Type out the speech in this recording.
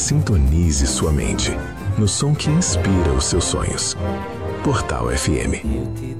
Sintonize sua mente no som que inspira os seus sonhos. Portal FM.